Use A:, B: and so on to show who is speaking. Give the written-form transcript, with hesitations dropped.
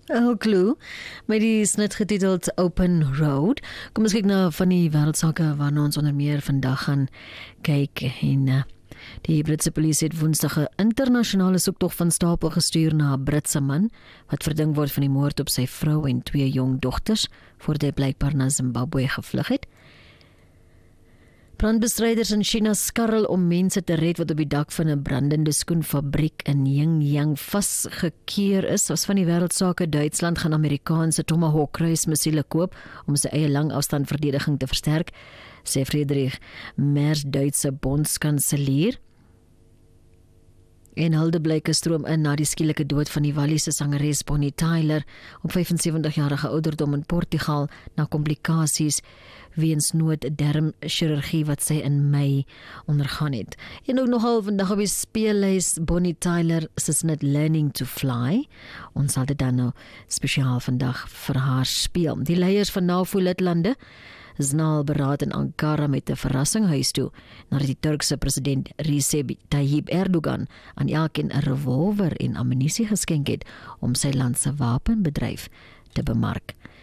A: El Clue, met die snit getiteld Open Road. Kom ons kyk na van die wêreldsake waarna ons onder meer vandag gaan kyk. En die Britse polisie het Woensdag 'n internasionale soektog van stapel gestuur na 'n Britse man wat verdink word van die moord op sy vrou en 2 jong dogters voordat hy blykbaar na Zimbabwe gevlug het. Brandbestryders in China skarrel om mense te red wat op die dak van 'n brandende skoenfabriek in Yingyang vasgekeer is. As van die wêreldsake, Duitsland gaan Amerikaanse Tomahawk kruismissiele koop om sy eie langafstandverdediging te versterk, sê Friedrich Merz, Duitse bondskanselier. En huldeblyke stroom in na die skielike dood van die Walliese sangeres Bonnie Tyler op 75-jarige ouderdom in Portugal na komplikasies weens nooddarmchirurgie wat sy in Mei ondergaan het. En ook nogal vandag op die speellys Bonnie Tyler se net Learning to Fly. Ons sal dit dan nou spesiaal vandag vir haar speel. Die leiers van NAVO-lidlande is nou al beraad in Ankara met 'n verrassing huis toe, nadat die Turkse president Recep Tayyip Erdogan aan elkeen 'n revolver en ammunisie geskenk het om sy land se wapenbedryf te bemark.